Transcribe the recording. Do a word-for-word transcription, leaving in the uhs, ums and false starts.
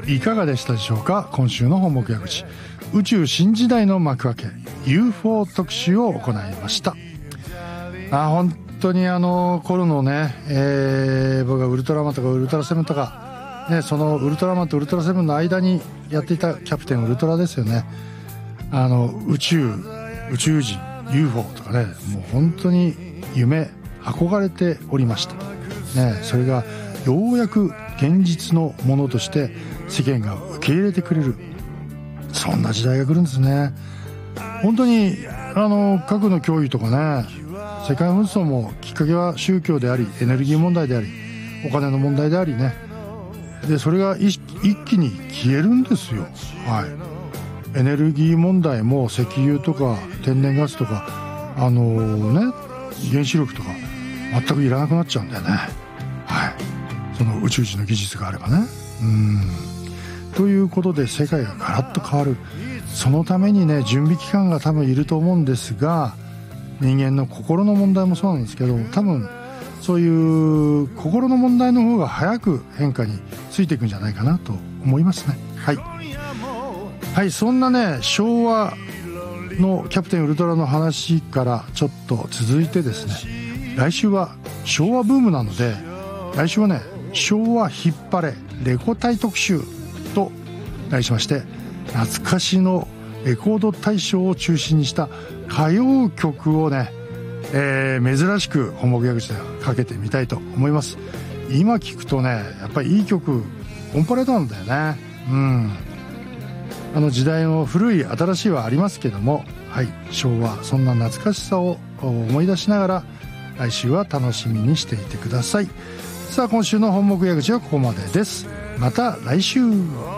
いかがでしたでしょうか。今週の本目矢口、宇宙新時代の幕開け ユーフォー 特集を行いました。あ本当にあの頃のね、えー、僕がウルトラマンとかウルトラセブンとか、ね、そのウルトラマンとウルトラセブンの間にやっていたキャプテンウルトラですよね。あの宇宙宇宙人 ユーフォー とかね、もう本当に夢憧れておりました、ね、それがようやく現実のものとして世間が受け入れてくれる、そんな時代が来るんですね。本当にあの核の脅威とかね、世界紛争もきっかけは宗教であり、エネルギー問題であり、お金の問題でありね。でそれが一気に消えるんですよ。はい、エネルギー問題も石油とか天然ガスとかあのね原子力とか全くいらなくなっちゃうんだよね。はい、その宇宙人の技術があればね。うんということで世界がガラッと変わる。そのためにね準備期間が多分いると思うんですが、人間の心の問題もそうなんですけど、多分そういう心の問題の方が早く変化についていくんじゃないかなと思いますね。はい、はい、そんなね昭和のキャプテンウルトラの話からちょっと続いてですね、来週は昭和ブームなので、来週はね昭和引っ張れレコ大特集と題しまして、懐かしのレコード大賞を中心にした歌謡曲をね、えー、珍しく本目矢口でかけてみたいと思います。今聞くとねやっぱりいい曲オンパレードなんだよね。うんあの時代の古い新しいはありますけども、はい、昭和そんな懐かしさを思い出しながら来週は楽しみにしていてください。さあ今週の本目矢口はここまでです。また来週。